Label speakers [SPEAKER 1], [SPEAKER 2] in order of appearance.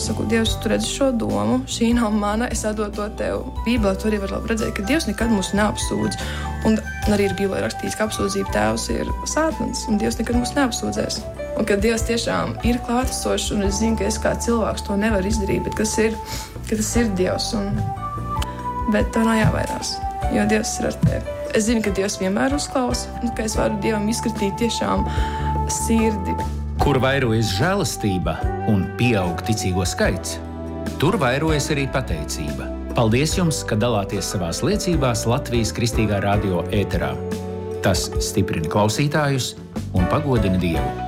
[SPEAKER 1] saku, Dievs, tu redzi šo domu, šī nav mana, es atdodu to tev. Bībelē tu arī var redzēt, ka Dievs nekad mūs neapsūdz. Un arī ir Bībelē rakstīts, ka apsūdzība tēvs ir sātans, un Dievs nekad mūs neapsūdzēs. Un ka Dievs tiešām ir klātesošs, un es zinu, ka es kā cilvēks to nevaru izdarīt, bet ka tas ir Dievs. Bet to nav jāvairās, jo Dievs ir ar tevi. Es zinu, ka Dievs vienmēr uzklausa, un ka es varu Dievam izskatīt tiešām sirdi.
[SPEAKER 2] Kur vairojas žēlastība un pieaug ticīgo skaits, tur vairojas arī pateicība. Paldies jums, ka dalāties savās liecībās Latvijas Kristīgā radio ēterā. Tas stiprina klausītājus un pagodina Dievu.